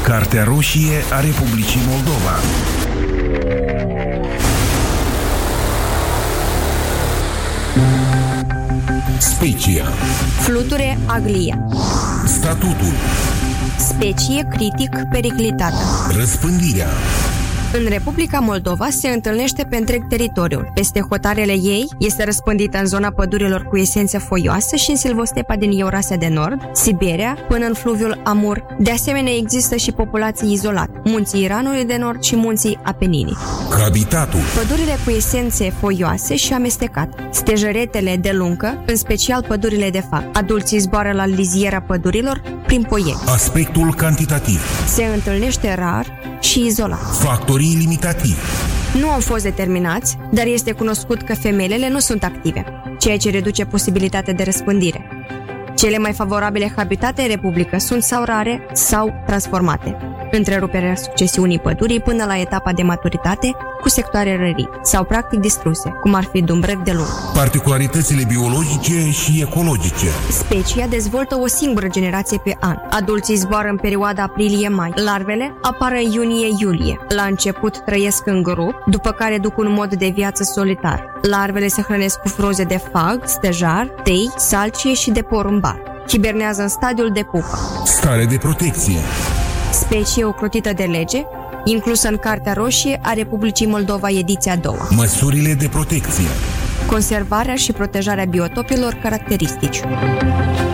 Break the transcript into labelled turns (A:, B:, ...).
A: Cartea roșie a Republicii Moldova. Specia.
B: Fluture aglia.
A: Statutul.
B: Specie critic periclitată.
A: Răspândirea.
B: În Republica Moldova se întâlnește pe întreg teritoriul. Peste hotarele ei este răspândită în zona pădurilor cu esență foioasă și în silvostepa din Eurasia de Nord, Siberia, până în fluviul Amur. De asemenea, există și populații izolate, munții Iranului de Nord și munții Apeninii.
A: Habitatul.
B: Pădurile cu esențe foioase și amestecate. Stejăretele de lungă, în special pădurile de fac. Adulții zboară la liziera pădurilor prin poieni.
A: Aspectul cantitativ.
B: Se întâlnește rar și izolat.
A: Factorii limitativi.
B: Nu au fost determinați, dar este cunoscut că femelele nu sunt active, ceea ce reduce posibilitatea de răspândire. Cele mai favorabile habitate în Republică sunt sau rare sau transformate. Întreruperea succesiunii pădurii până la etapa de maturitate cu sectoare rării sau practic distruse, cum ar fi dumbrăv de lung.
A: Particularitățile biologice și ecologice.
B: Specia dezvoltă o singură generație pe an. Adulții zboară în perioada aprilie-mai. Larvele apar în iunie-iulie. La început trăiesc în grup, după care duc un mod de viață solitar. Larvele se hrănesc cu frunze de fag, stejar, tei, salcie și de porumbar. Hibernează în stadiul de pupă.
A: Stare de protecție.
B: Specie ocrotită de lege, inclusă în Cartea Roșie a Republicii Moldova, ediția 2.
A: Măsurile de protecție.
B: Conservarea și protejarea biotopilor caracteristici.